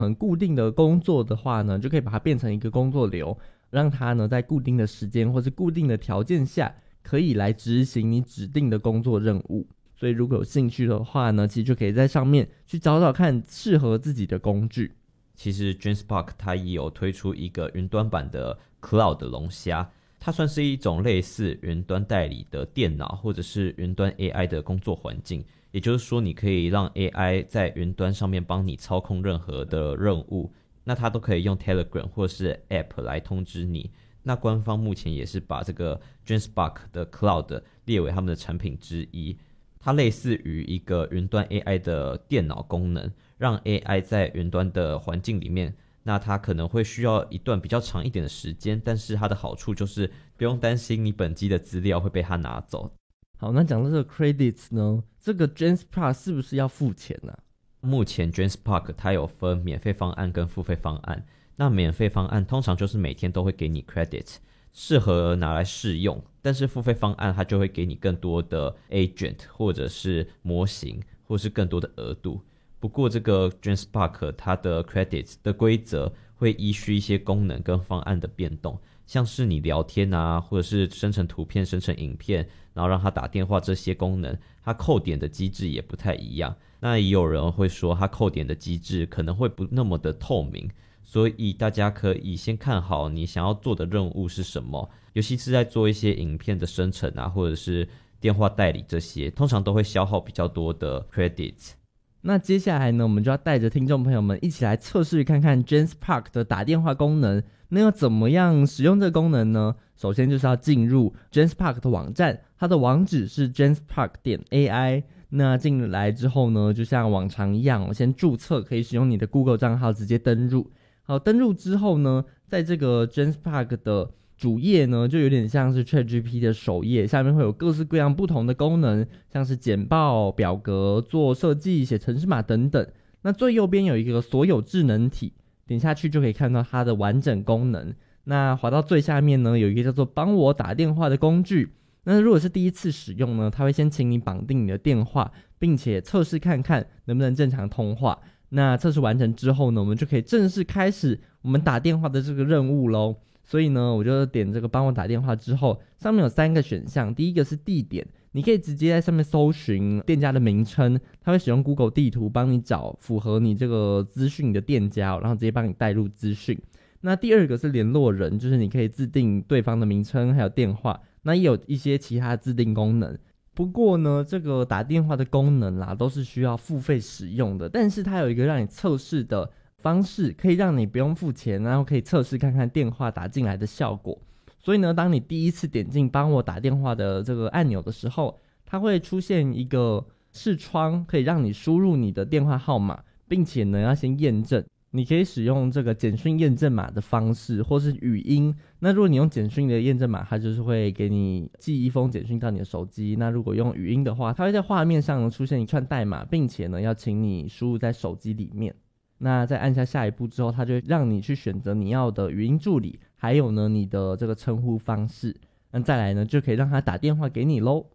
很固定的工作的话呢，就可以把它变成一个工作流，让它呢在固定的时间或是固定的条件下，可以来执行你指定的工作任务。所以如果有兴趣的话呢，其实就可以在上面去找找看适合自己的工具。 其实 GenSpark 它也有推出一个云端版的 Cloud 龙虾，它算是一种类似云端代理的电脑或者是云端 AI 的工作环境，也就是说你可以让 AI 在云端上面帮你操控任何的任务，那它都可以用 Telegram 或是 App 来通知你。那官方目前也是把这个 GenSpark 的 Cloud 列为他们的产品之一，它类似于一个云端 AI 的电脑功能，让 AI 在云端的环境里面，那它可能会需要一段比较长一点的时间，但是它的好处就是不用担心你本机的资料会被它拿走。 好，那讲到这个 credits 呢，这个 GenSpark 是不是要付钱呢？ 目前 GenSpark 它有分免费方案跟付费方案，那免费方案通常就是每天都会给你 credit， 适合拿来试用，但是付费方案它就会给你更多的 agent 或者是模型或是更多的额度。不过这个 GenSpark 它的 credits 的规则会依据一些功能跟方案的变动，像是你聊天啊，或者是生成图片、生成影片，然后让它打电话，这些功能它扣点的机制也不太一样。那也有人会说它扣点的机制可能会不那么的透明，所以大家可以先看好你想要做的任务是什么，尤其是在做一些影片的生成啊，或者是电话代理，这些通常都会消耗比较多的 credits。 那接下来呢，我们就要带着听众朋友们一起来测试看看 GenSpark 的打电话功能。那要怎么样使用这个功能呢？首先就是要进入 GenSpark 的网站，它的网址是 genspark.ai。那进来之后呢，就像往常一样，我先注册，可以使用你的 Google 账号直接登入。好，登入之后呢，在这个 GenSpark 的主页呢，就有点像是 ChatGPT 的首页，下面会有各式各样不同的功能，像是简报、表格、做设计、写程式码等等。那最右边有一个所有智能体，点下去就可以看到它的完整功能。那滑到最下面呢，有一个叫做帮我打电话的工具。那如果是第一次使用呢，它会先请你绑定你的电话，并且测试看看能不能正常通话。那测试完成之后呢，我们就可以正式开始我们打电话的这个任务咯。所以呢，我就点这个帮我打电话之后，上面有3个选项。第一个是地点，你可以直接在上面搜寻店家的名称，它会使用 Google 地图帮你找符合你这个资讯的店家，然后直接帮你带入资讯。那第二个是联络人，就是你可以自定对方的名称还有电话，那也有一些其他自定功能。不过呢，这个打电话的功能啦，都是需要付费使用的，但是它有一个让你测试的方式，可以让你不用付钱，然后可以测试看看电话打进来的效果。所以呢，当你第一次点进帮我打电话的这个按钮的时候，它会出现一个视窗，可以让你输入你的电话号码，并且呢要先验证。你可以使用这个简讯验证码的方式，或是语音。那如果你用简讯的验证码，它就是会给你寄一封简讯到你的手机。那如果用语音的话，它会在画面上出现一串代码，并且呢要请你输入在手机里面。那在按下下一步之后，它就会让你去选择你要的语音助理，还有呢你的这个称呼方式。那再来呢，就可以让他打电话给你咯。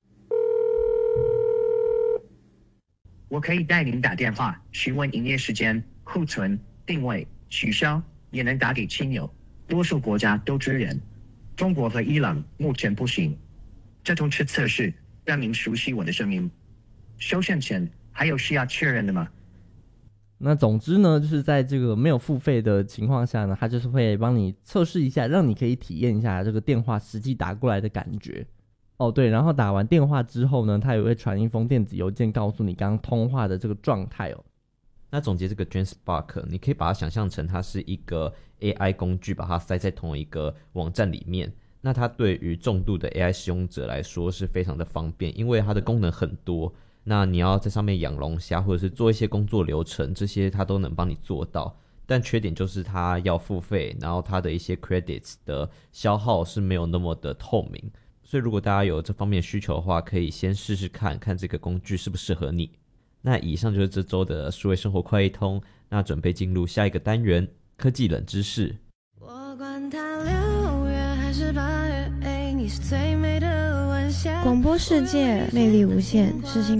我可以带您打电话询问营业时间、库存、定位、取消，也能打给亲友。多数国家都支援，中国和伊朗目前不行。这通是测试，让您熟悉我的声音。收线前还有需要确认的吗？ 那总之呢，就是在这个没有付费的情况下呢，它就是会帮你测试一下，让你可以体验一下这个电话实际打过来的感觉。哦对，然后打完电话之后呢，它也会传一封电子邮件告诉你刚刚通话的这个状态哦。 那总结这个 GenSpark， 你可以把它想象成它是一个 AI 工具，把它塞在同一个网站里面。那它对于重度的 AI 使用者来说是非常的方便，因为它的功能很多。那你要在上面养龙虾，或者是做一些工作流程，这些它都能帮你做到。但缺点就是它要付费，然后它的一些 credits 的消耗是没有那么的透明。所以如果大家有这方面需求的话，可以先试试看看这个工具适不适合你。那以上就是这周的数位生活快一通，那准备进入下一个单元科技冷知识。 我管它6月还是8月，你是最美的晚霞。广播世界魅力无限，世新